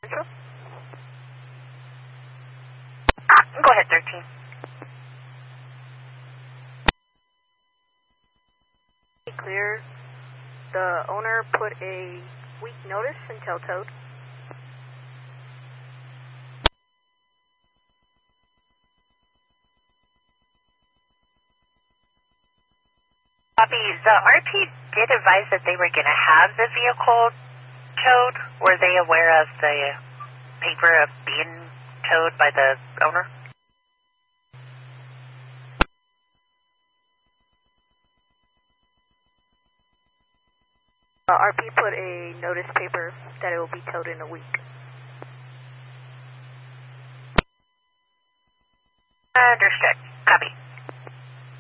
Central? Go ahead, 13. Clear. The owner put a week notice until towed. Copy. The RP did advise that they were going to have the vehicle towed. Were they aware of the paper of being towed by the owner? RP put a notice paper that it will be towed in a week. Understood.